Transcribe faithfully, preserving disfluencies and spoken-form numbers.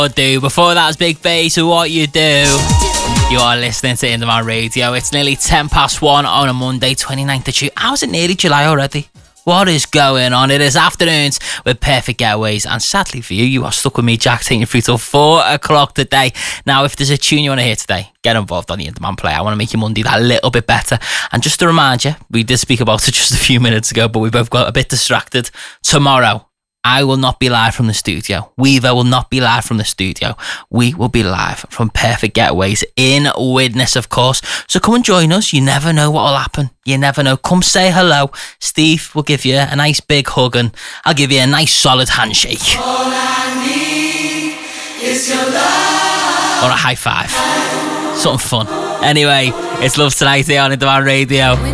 Do before that was Big Bass with What You Do. You are listening to Indie Radio. It's nearly ten past one on a Monday, twenty-ninth of June. How's it nearly July already? What is going on? It is afternoons with Perfect Getaways, and sadly for you, you are stuck with me, Jack, taking you through till four o'clock today. Now, if there's a tune you want to hear today, get involved on the Indie Play. I want to make your Monday that little bit better. And just to remind you, we did speak about it just a few minutes ago, but we both got a bit distracted. Tomorrow, I will not be live from the studio. Weaver will not be live from the studio. We will be live from Perfect Getaways in Widnes, of course. So come and join us. You never know what will happen. You never know. Come say hello. Steve will give you a nice big hug and I'll give you a nice solid handshake. All I need is your love. Or a high five. Something fun. Anyway, it's Love Tonight here on Indie Radio.